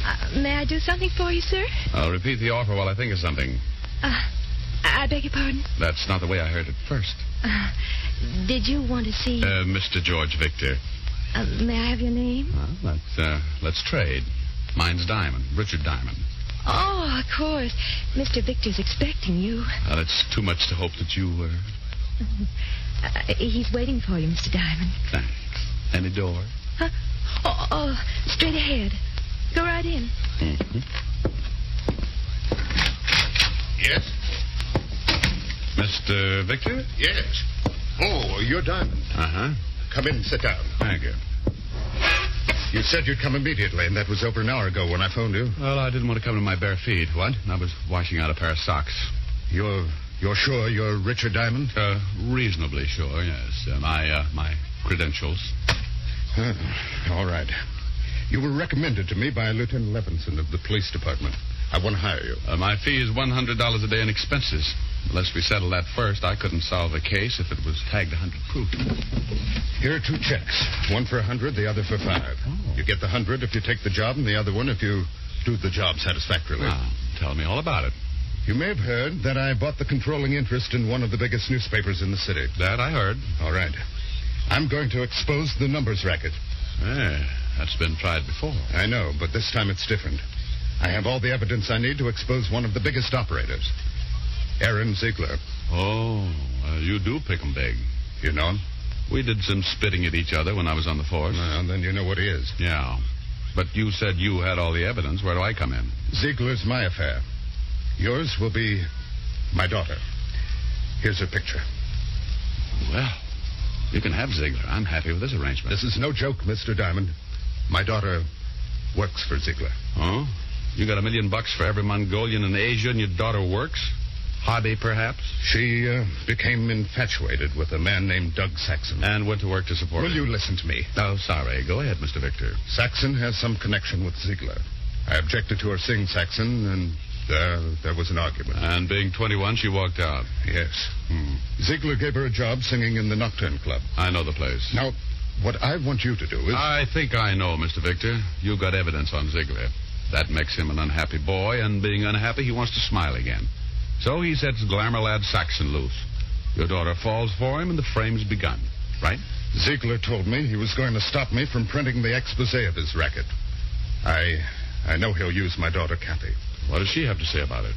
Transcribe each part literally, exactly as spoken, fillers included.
Uh, may I do something for you, sir? I'll repeat the offer while I think of something. Uh, I beg your pardon? That's not the way I heard it first. Uh, did you want to see... Uh, Mister George Victor. Uh, may I have your name? Well, let's, uh, let's trade. Mine's Diamond, Richard Diamond. Oh, of course. Mister Victor's expecting you. Well, it's too much to hope that you, uh... uh he's waiting for you, Mister Diamond. Thanks. Any door? Huh? Oh, oh, straight ahead. Go right in. Mm-hmm. Yes? Mister Victor? Yes. Oh, you're Diamond. Uh-huh. Come in and sit down. Thank you. You said you'd come immediately, and that was over an hour ago when I phoned you. Well, I didn't want to come to my bare feet. What? I was washing out a pair of socks. You're you're sure you're Richard Diamond? Uh, reasonably sure, yes. Uh, my, uh, my credentials. Huh. All right. You were recommended to me by Lieutenant Levinson of the police department. I want to hire you. Uh, my fee is one hundred dollars a day in expenses. Unless we settle that first, I couldn't solve a case if it was tagged one hundred proof. Here are two checks. One for one hundred, the other for five. Oh. You get the one hundred if you take the job, and the other one if you do the job satisfactorily. Now, tell me all about it. You may have heard that I bought the controlling interest in one of the biggest newspapers in the city. That I heard. All right. I'm going to expose the numbers racket. Eh, that's been tried before. I know, but this time it's different. I have all the evidence I need to expose one of the biggest operators. Aaron Ziegler. Oh, uh, you do pick 'em big. You know him? We did some spitting at each other when I was on the force. Well, then you know what he is. Yeah. But you said you had all the evidence. Where do I come in? Ziegler's my affair. Yours will be my daughter. Here's her picture. Well, you can have Ziegler. I'm happy with this arrangement. This is no joke, Mister Diamond. My daughter works for Ziegler. Oh? You got a million bucks for every Mongolian in Asia and your daughter works? Hobby, perhaps? She uh, became infatuated with a man named Doug Saxon. And went to work to support Will him. you listen to me? Oh, sorry. Go ahead, Mister Victor. Saxon has some connection with Ziegler. I objected to her seeing Saxon, and uh, there was an argument. And being twenty-one, she walked out. Yes. Hmm. Ziegler gave her a job singing in the Nocturne Club. I know the place. Now, what I want you to do is... I think I know, Mister Victor. You've got evidence on Ziegler. That makes him an unhappy boy, and being unhappy, he wants to smile again. So he sets glamour lad Saxon loose. Your daughter falls for him, and the frame's begun. Right? Ziegler told me he was going to stop me from printing the expose of his racket. I... I know he'll use my daughter, Kathy. What does she have to say about it?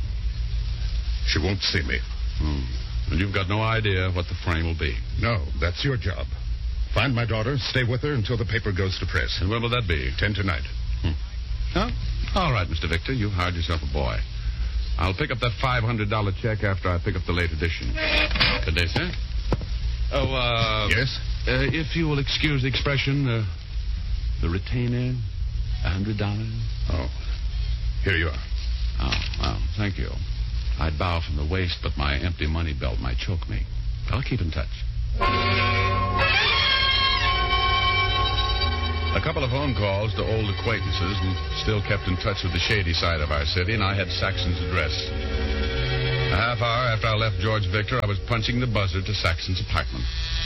She won't see me. Hmm. And you've got no idea what the frame will be. No, that's your job. Find my daughter, stay with her until the paper goes to press. And when will that be? Ten tonight. Hmm. Oh, all right, Mister Victor. You've hired yourself a boy. I'll pick up that five hundred dollars check after I pick up the late edition. Good day, sir. Oh, uh... Yes? Uh, if you will excuse the expression, uh, the retainer, one hundred dollars. Oh, here you are. Oh, well, thank you. I'd bow from the waist, but my empty money belt might choke me. I'll keep in touch. A couple of phone calls to old acquaintances who still kept in touch with the shady side of our city, and I had Saxon's address. A half hour after I left George Victor, I was punching the buzzer to Saxon's apartment.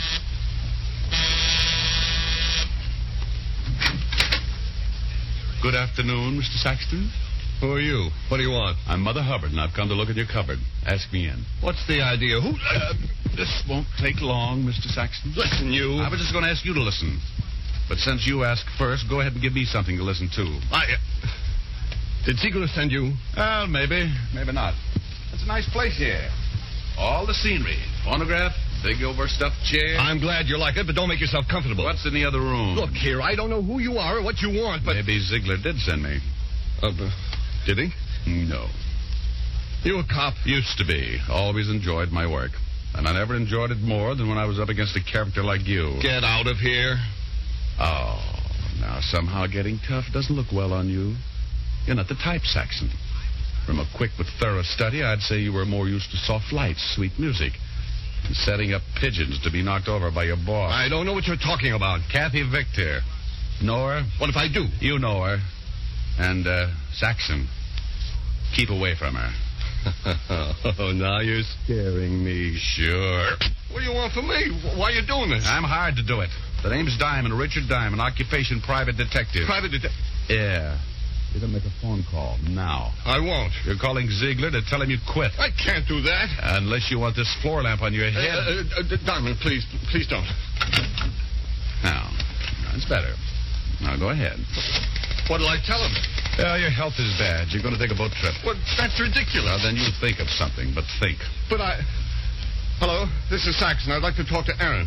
Good afternoon, Mister Saxton. Who are you? What do you want? I'm Mother Hubbard, and I've come to look at your cupboard. Ask me in. What's the idea? Who? Uh, this won't take long, Mister Saxton. Listen, you. I was just going to ask you to listen. But since you asked first, go ahead and give me something to listen to. I... Uh, did Ziegler send you? Well, maybe. Maybe not. It's a nice place here. All the scenery. Phonograph, big overstuffed chair. I'm glad you like it, but don't make yourself comfortable. What's in the other room? Look here, I don't know who you are or what you want, but... Maybe Ziegler did send me. Uh, uh, did he? No. You a cop? Used to be. Always enjoyed my work. And I never enjoyed it more than when I was up against a character like you. Get out of here. Oh, now somehow getting tough doesn't look well on you. You're not the type, Saxon. From a quick but thorough study, I'd say you were more used to soft lights, sweet music, and setting up pigeons to be knocked over by your boss. I don't know what you're talking about. Kathy Victor. Know her? What if I do? You know her. And, uh, Saxon, keep away from her. Oh, now you're scaring me. Sure. What do you want from me? Why are you doing this? I'm hired to do it. The name's Diamond, Richard Diamond, occupation private detective. Private detective? Yeah. You're going to make a phone call now. I won't. You're calling Ziegler to tell him you quit. I can't do that. Unless you want this floor lamp on your head. Uh, uh, uh, Diamond, please, please don't. Now, that's better. Now, go ahead. What'll I tell him? Well, your health is bad. You're going to take a boat trip. Well, that's ridiculous. Well, then you think of something, but think. But I... Hello, this is Saxon. I'd like to talk to Aaron.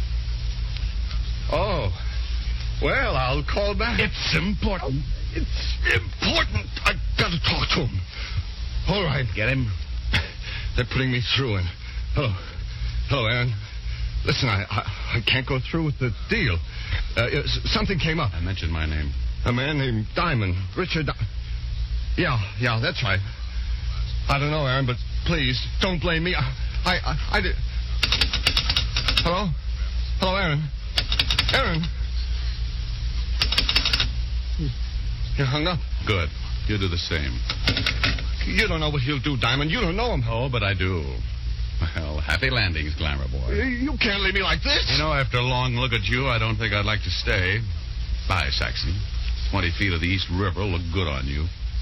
Oh. Well, I'll call back. It's important. It's important. I've got to talk to him. All right. Get him? They're putting me through. And hello. Hello, Aaron. Listen, I, I, I can't go through with the deal. Uh, something came up. I mentioned my name. A man named Diamond. Richard Di- Yeah, yeah, that's right. I don't know, Aaron, but please, don't blame me. I, I, I, I did... Hello? Hello, Aaron? Aaron? You hung up. Good. You do the same. You don't know what he'll do, Diamond. You don't know him. Oh, but I do. Well, happy landings, Glamour Boy. You can't leave me like this. You know, after a long look at you, I don't think I'd like to stay. Bye, Saxon. Twenty feet of the East River will look good on you.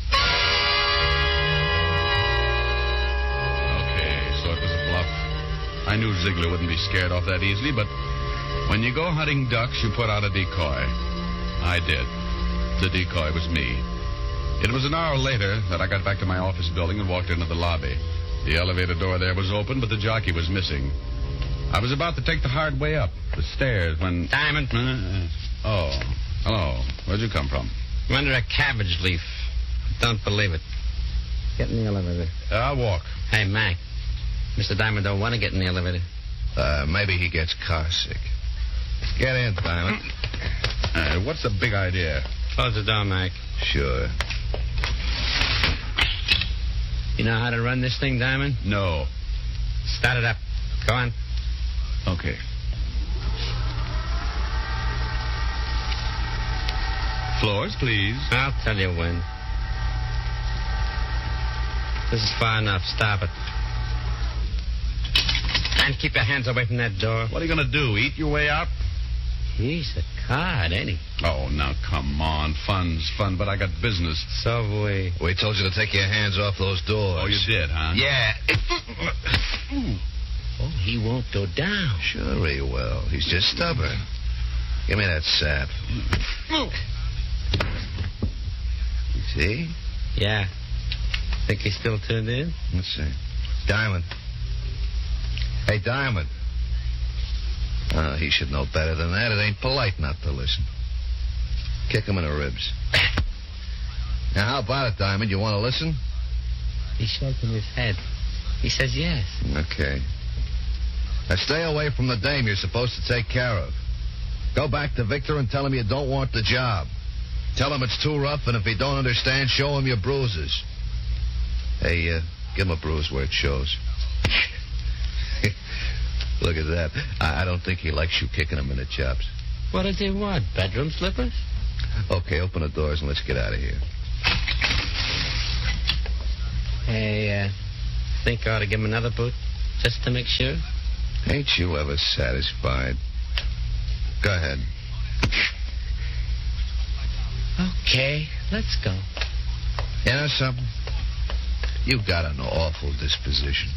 Okay, so it was a bluff. I knew Ziegler wouldn't be scared off that easily, but when you go hunting ducks, you put out a decoy. I did. The decoy was me. It was an hour later that I got back to my office building and walked into the lobby. The elevator door there was open, but the jockey was missing. I was about to take the hard way up the stairs when... Diamond. Uh, oh, hello. Where'd you come from? I'm under a cabbage leaf. Don't believe it. Get in the elevator. Uh, I'll walk. Hey, Mac. Mister Diamond don't want to get in the elevator. Uh, maybe he gets car sick. Get in, Diamond. Uh, what's the big idea? Close the door, Mac. Sure. You know how to run this thing, Diamond? No. Start it up. Go on. Okay. Floors, please. I'll tell you when. This is far enough. Stop it. And keep your hands away from that door. What are you going to do, eat your way out? He's a card, ain't he? Oh, now, come on. Fun's fun, but I got business. So we... We told you to take your hands off those doors. Oh, you did, huh? Yeah. Oh, he won't go down. Sure he will. He's just stubborn. Give me that sap. You see? Yeah. Think he's still tuned in? Let's see. Diamond. Hey, Diamond. Oh, he should know better than that. It ain't polite not to listen. Kick him in the ribs. Now, how about it, Diamond? You want to listen? He's shaking his head. He says yes. Okay. Now, stay away from the dame you're supposed to take care of. Go back to Victor and tell him you don't want the job. Tell him it's too rough, and if he don't understand, show him your bruises. Hey, uh, give him a bruise where it shows. Look at that. I, I don't think he likes you kicking him in the chops. What does he want? Bedroom slippers? Okay, open the doors and let's get out of here. Hey, uh, think I ought to give him another boot, just to make sure? Ain't you ever satisfied? Go ahead. Okay, let's go. You know something? You've got an awful disposition.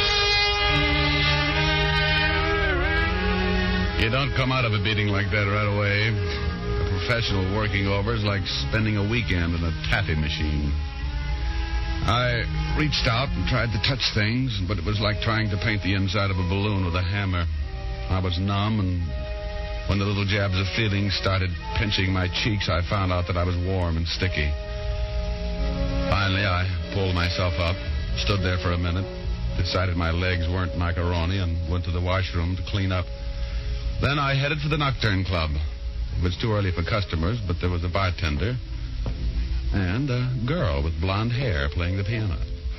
You don't come out of a beating like that right away. A professional working over is like spending a weekend in a taffy machine. I reached out and tried to touch things, but it was like trying to paint the inside of a balloon with a hammer. I was numb, and when the little jabs of feeling started pinching my cheeks, I found out that I was warm and sticky. Finally, I pulled myself up, stood there for a minute, decided my legs weren't macaroni, and went to the washroom to clean up. Then I headed for the Nocturne Club. It was too early for customers, but there was a bartender and a girl with blonde hair playing the piano.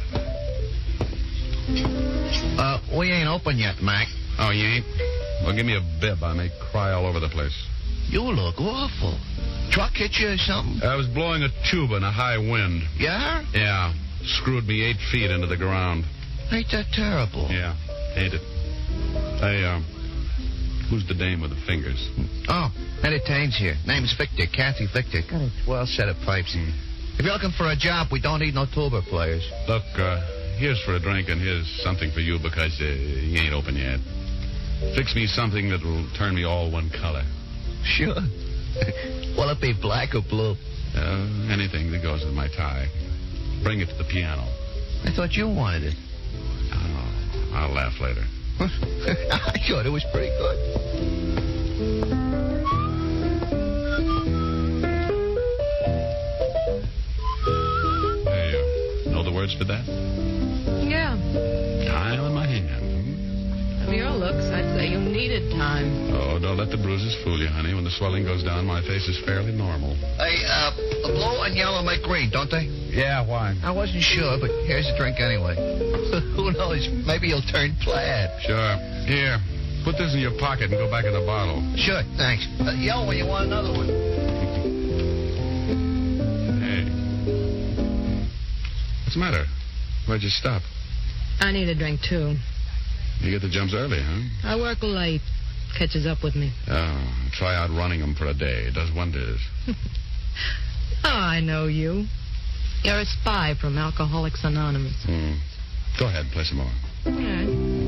Uh, we ain't open yet, Mac. Oh, you ain't? Well, give me a bib. I may cry all over the place. You look awful. Truck hit you or something? I was blowing a tuba in a high wind. Yeah? Yeah. Screwed me eight feet into the ground. Ain't that terrible? Yeah, ain't it? Hey, um... who's the dame with the fingers? Oh, entertains here. Name's Victor, Kathy Victor. Got a swell set of pipes. Mm. If you're looking for a job, we don't need no tuba players. Look, uh, here's for a drink and here's something for you because uh, you ain't open yet. Fix me something that will turn me all one color. Sure. Will it be black or blue? Uh, anything that goes with my tie. Bring it to the piano. I thought you wanted it. Oh, I'll laugh later. I thought it was pretty good. Hey, uh, know the words for that? Yeah. Time on my hand. From your looks, I'd say you needed time. Oh, don't let the bruises fool you, honey. When the swelling goes down, my face is fairly normal. Hey, uh, blue and yellow make green, don't they? Yeah, why? I wasn't sure, but here's a drink anyway. Who knows? Maybe you'll turn plaid. Sure. Here, put this in your pocket and go back in the bottle. Sure, thanks. Uh, yell when you want another one. Hey. What's the matter? Why'd you stop? I need a drink, too. You get the jumps early, huh? I work late. Catches up with me. Oh, try out running them for a day. It does wonders. Oh, I know you. You're a spy from Alcoholics Anonymous. Hmm. Go ahead, play some more. All right.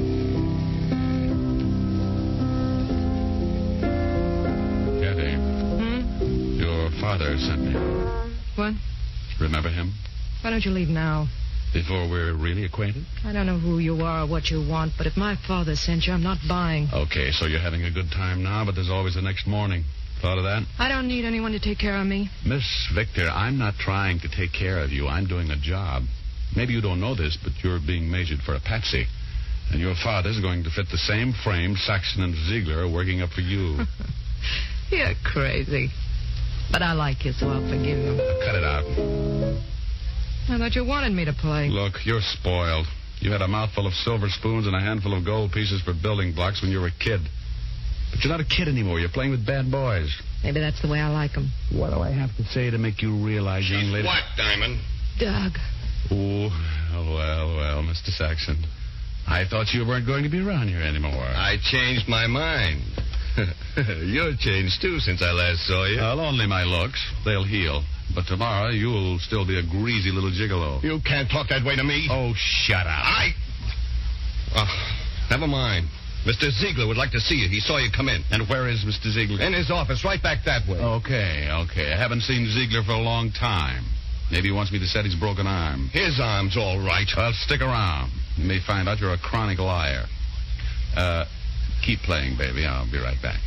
Kathy, Hmm? your father sent me. What? Remember him? Why don't you leave now? Before we're really acquainted? I don't know who you are or what you want, but if my father sent you, I'm not buying. Okay, so you're having a good time now, but there's always the next morning. Thought of that? I don't need anyone to take care of me. Miss Victor, I'm not trying to take care of you. I'm doing a job. Maybe you don't know this, but you're being measured for a patsy. And your father's going to fit the same frame Saxon and Ziegler are working up for you. You're crazy. But I like you, so I'll forgive you. Cut it out. I thought you wanted me to play. Look, you're spoiled. You had a mouthful of silver spoons and a handful of gold pieces for building blocks when you were a kid. But you're not a kid anymore. You're playing with bad boys. Maybe that's the way I like them. What do I have to say to make you realize, young lady? What, Diamond? Doug. Oh, well, well, Mister Saxon. I thought you weren't going to be around here anymore. I changed my mind. You're changed, too, since I last saw you. Well, only my looks. They'll heal. But tomorrow, you'll still be a greasy little gigolo. You can't talk that way to me. Oh, shut up. I... Oh, never mind. Mister Ziegler would like to see you. He saw you come in. And where is Mister Ziegler? In his office, right back that way. Okay, okay. I haven't seen Ziegler for a long time. Maybe he wants me to set his broken arm. His arm's all right. Well, stick around. You may find out you're a chronic liar. Uh, keep playing, baby. I'll be right back.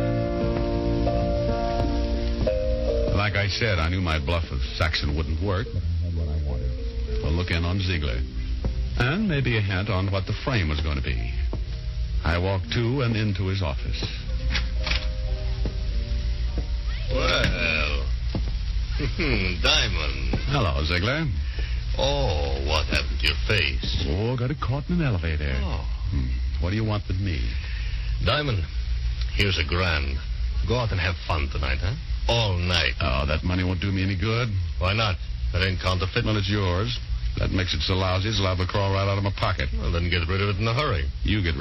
Like I said, I knew my bluff of Saxon wouldn't work, but I had what I wanted. A look in on Ziegler. And maybe a hint on what the frame was going to be. I walked to and into his office. Well, Diamond. Hello, Ziegler. Oh, what happened to your face? Oh, got it caught in an elevator. Oh. Hmm. What do you want with me? Diamond, here's a grand. Go out and have fun tonight, huh? All night. Oh, that money won't do me any good. Why not? That ain't counterfeit. Well, it's yours. That makes it so lousy, it's allowed to crawl right out of my pocket. Well, then get rid of it in a hurry. You get